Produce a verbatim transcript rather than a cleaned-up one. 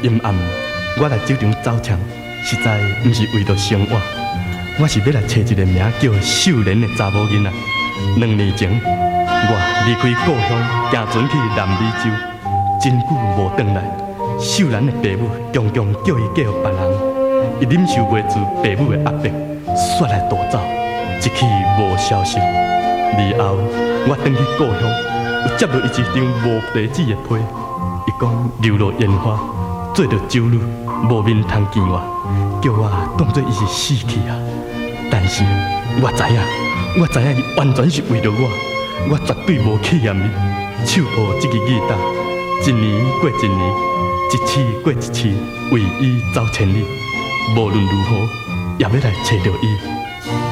阴暗，我来酒场走场，实在毋是为着生活，我是要来找一个名叫秀莲的查某囡仔。两年前，我离开故乡，行船去南美洲，真久无转来。秀兰的爸母常常叫伊嫁予别人，伊忍受袂住爸母的压迫，煞来逃走，一去无消息。日后我返去故乡，有接到伊一张无地址的批，伊讲流落烟花，做着酒女，无面通见我，叫我当作伊是死去啊。但是我知影，我知影伊完全是为着我，我绝对无去嫌伊，手抱这个义大，一年过一年，一次过一次，为伊走千里，无论如何也要来找着伊。